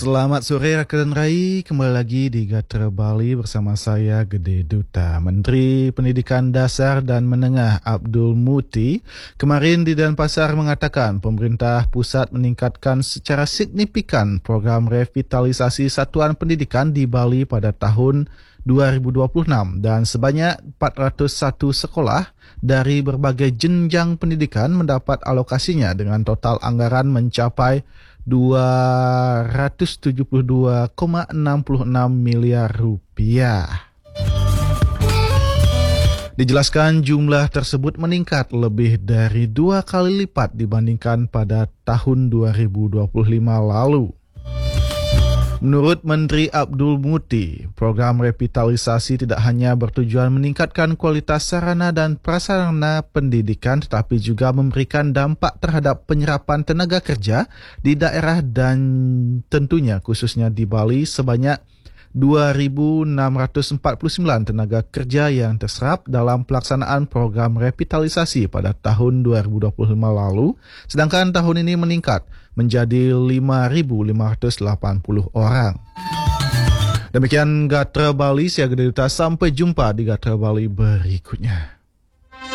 Selamat sore rakan Rai, kembali lagi di Gatra Bali bersama saya Gede Duta. Menteri Pendidikan Dasar dan Menengah Abdul Muti kemarin di Denpasar mengatakan pemerintah pusat meningkatkan secara signifikan program revitalisasi satuan pendidikan di Bali pada tahun 2026 dan sebanyak 401 sekolah dari berbagai jenjang pendidikan mendapat alokasinya dengan total anggaran mencapai 272,66 miliar rupiah. Dijelaskan jumlah tersebut meningkat lebih dari 2 kali lipat dibandingkan pada tahun 2025 lalu. Menurut Menteri Abdul Muti, program revitalisasi tidak hanya bertujuan meningkatkan kualitas sarana dan prasarana pendidikan tetapi juga memberikan dampak terhadap penyerapan tenaga kerja di daerah dan tentunya khususnya di Bali sebanyak 2.649 tenaga kerja yang terserap dalam pelaksanaan program revitalisasi pada tahun 2025 lalu, sedangkan tahun ini meningkat menjadi 5.580 orang. Demikian Gatra Bali, saya Gede Duta. Sampai jumpa di Gatra Bali berikutnya.